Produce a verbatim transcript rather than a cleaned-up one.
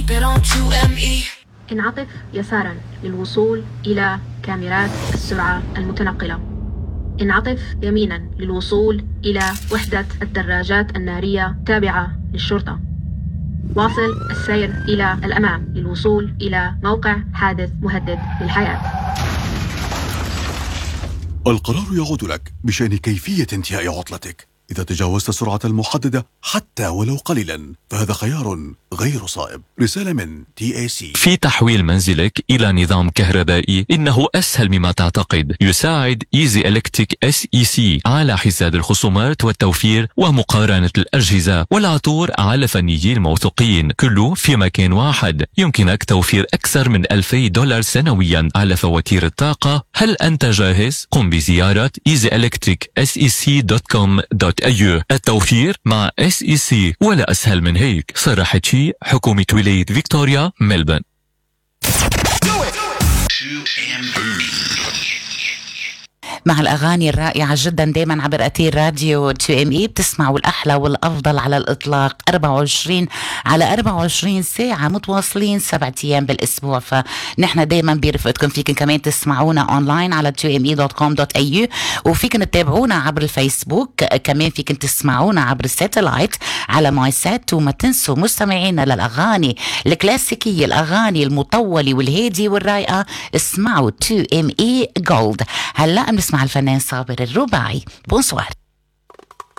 keep it on تو إم إي. انعطف يسارا للوصول إلى كاميرات السرعة المتنقلة. انعطف يمينا للوصول إلى وحدة الدراجات النارية تابعة للشرطة. واصل السير إلى الأمام للوصول إلى موقع حادث مهدد للحياة. القرار يعود لك بشأن كيفية انتهاء عطلتك. إذا تجاوزت السرعة المحددة حتى ولو قليلا فهذا خيار غير صائب. رسالة من تي إيه سي. في تحويل منزلك إلى نظام كهربائي إنه أسهل مما تعتقد. يساعد إيزي إلكتريك إس إي سي على حساب الخصومات والتوفير ومقارنة الأجهزة والعطور على فنيين موثوقين، كله في مكان واحد. يمكنك توفير أكثر من ألفي دولار سنويا على فواتير الطاقة. هل أنت جاهز؟ قم بزيارة إيزي إلكتريك إس إي سي دوت كوم دوت أيو. التوفير مع إس إي سي ولا أسهل من هيك. صراحة شي حكومة ولاية فيكتوريا ملبن. مع الأغاني الرائعة جدا دايما عبر أثير راديو تو إم إي بتسمعوا الأحلى والأفضل على الإطلاق أربعة وعشرين على أربعة وعشرين ساعة متواصلين سبعة أيام بالأسبوع. فنحن دايما برفقتكم. فيكن كمان تسمعونا أونلاين على تو إم إي دوت كوم دوت أي يو، وفيكن تتابعونا عبر الفيسبوك. كمان فيكن تسمعونا عبر الساتلايت على ماي سات. وما تنسوا مستمعينا للأغاني الكلاسيكية، الأغاني المطولة والهادية والرايقة، اسمعوا تو إم إي جولد. هلأ بنسمع الفنان صابر الرباعي. بونسوار.